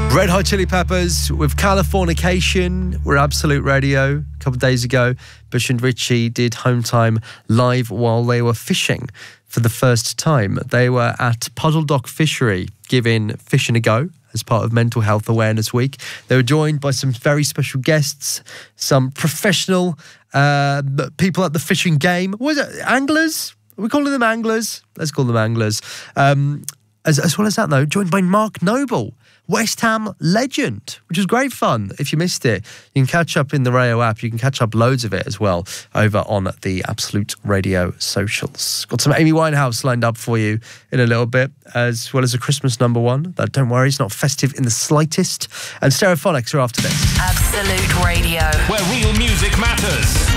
Red Hot Chili Peppers with Californication. We're Absolute Radio. A couple of days ago, Bush and Richie did Home Time live while they were fishing for the first time. They were at Puddle Dock Fishery giving fishing a go as part of Mental Health Awareness Week. They were joined by some very special guests, some professional people at the fishing game. What is it? Anglers? Are we calling them anglers? Let's call them anglers. As well as that, though, joined by Mark Noble, West Ham legend, which was great fun. If you missed it, you can catch up in the Rayo app. You can catch up loads of it as well over on the Absolute Radio socials. Got some Amy Winehouse lined up for you in a little bit, as well as a Christmas #1. That, don't worry, it's not festive in the slightest. And Stereophonics are after this. Absolute Radio, where real music matters.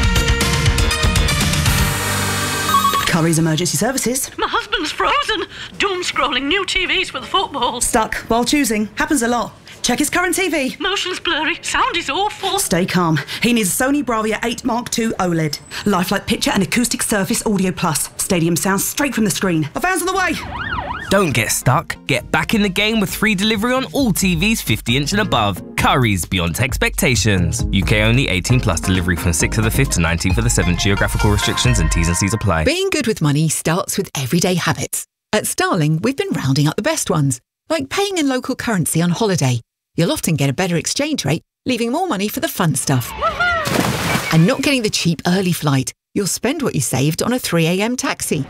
Curry's Emergency Services. My husband's frozen. Doom scrolling new TVs for the football. Stuck while choosing. Happens a lot. Check his current TV. Motion's blurry. Sound is awful. Stay calm. He needs a Sony Bravia 8 Mark II OLED. Lifelike picture and acoustic surface audio plus. Stadium sound straight from the screen. A van's on the way. Don't get stuck. Get back in the game with free delivery on all TVs 50-inch and above. Curry's, beyond expectations. UK only, 18+ delivery from 6th of the 5th to 19th of the 7th. Geographical restrictions and T's and C's apply. Being good with money starts with everyday habits. At Starling, we've been rounding up the best ones, like paying in local currency on holiday. You'll often get a better exchange rate, leaving more money for the fun stuff. And not getting the cheap early flight. You'll spend what you saved on a 3 a.m. taxi.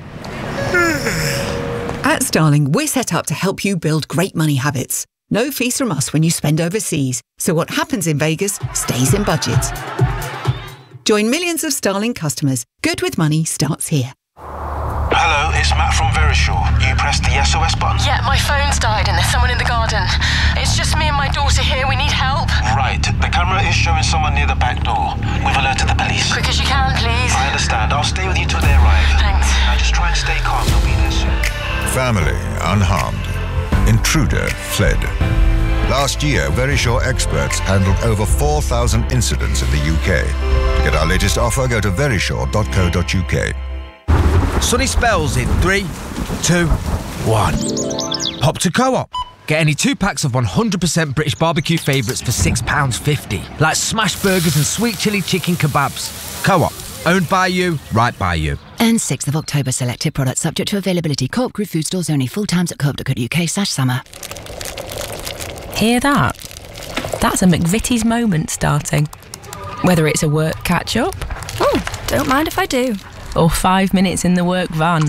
At Starling, we're set up to help you build great money habits. No fees from us when you spend overseas, so what happens in Vegas stays in budget. Join millions of Starling customers. Good with money starts here. Hello, it's Matt from Verisure. You pressed the SOS button? Yeah, my phone's died and there's someone in the garden. It's just me and my daughter here. We need help. Right. The camera is showing someone near the back door. We've alerted the police. Quick as you can, please. I understand. I'll stay with you till they arrive. Thanks. Now just try and stay calm. They'll be there soon. Family unharmed. Intruder fled. Last year, Verisure experts handled over 4,000 incidents in the UK. To get our latest offer, go to verisure.co.uk. Sunny spells in 3, 2, 1. Pop to Co-op. Get any 2 packs of 100% British barbecue favourites for £6.50. Like smash burgers and sweet chilli chicken kebabs. Co-op. Owned by you, right by you. And 6th of October, selected products subject to availability. Co-op Group food stores only. Full times at co-op.co.uk/summer. Hear that? That's a McVitie's moment starting. Whether it's a work catch-up... Oh, don't mind if I do. Or 5 minutes in the work van.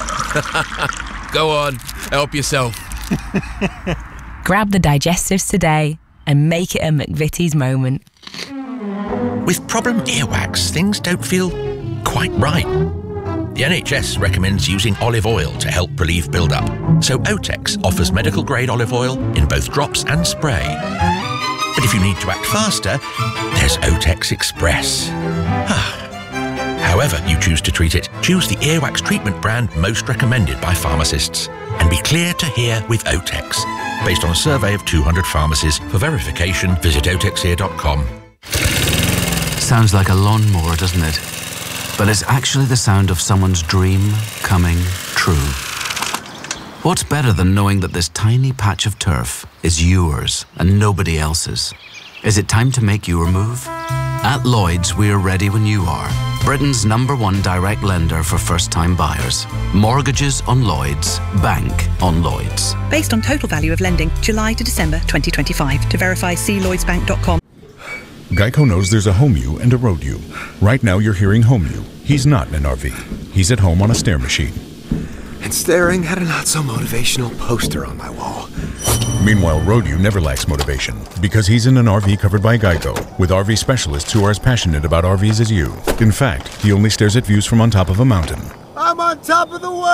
Go on, help yourself. Grab the digestives today and make it a McVitie's moment. With problem earwax, things don't feel quite right. The NHS recommends using olive oil to help relieve build-up. So Otex offers medical-grade olive oil in both drops and spray. But if you need to act faster, there's Otex Express. However you choose to treat it, choose the earwax treatment brand most recommended by pharmacists. And be clear to hear with Otex. Based on a survey of 200 pharmacies. For verification, visit otexear.com. Sounds like a lawnmower, doesn't it? But it's actually the sound of someone's dream coming true. What's better than knowing that this tiny patch of turf is yours and nobody else's? Is it time to make your move? At Lloyds, we're ready when you are. Britain's #1 direct lender for first-time buyers. Mortgages on Lloyds. Bank on Lloyds. Based on total value of lending, July to December 2025. To verify, see lloydsbank.com. Geico knows there's a home you and a road you. Right now you're hearing home you. He's not in an RV. He's at home on a stair machine. And staring at a not-so-motivational poster on my wall. Meanwhile, road you never lacks motivation because he's in an RV covered by Geico with RV specialists who are as passionate about RVs as you. In fact, he only stares at views from on top of a mountain. I'm on top of the world!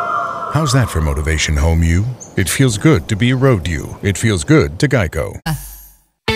How's that for motivation, home you? It feels good to be road you. It feels good to Geico.